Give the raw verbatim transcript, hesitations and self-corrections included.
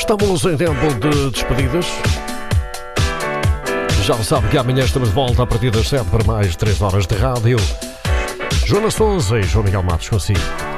Estamos em tempo de despedidas. Já sabe que amanhã estamos de volta a partir das sete para mais três horas de rádio. Joana Sousa e João Miguel Matos consigo.